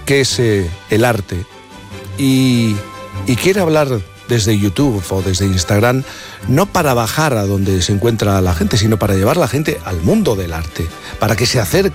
qué es el arte y quiere hablar desde YouTube o desde Instagram, no para bajar a donde se encuentra la gente, sino para llevar a la gente al mundo del arte, para que se acerque